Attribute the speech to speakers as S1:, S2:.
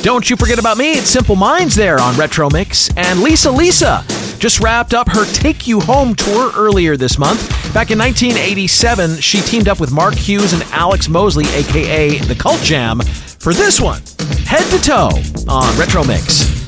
S1: Don't You Forget About Me, it's Simple Minds there on Retro Mix. And Lisa just wrapped up her Take You Home tour earlier this month. Back in 1987, she teamed up with Mark Hughes and Alex Mosley, a.k.a. The Cult Jam, for this one, Head to Toe on Retro Mix.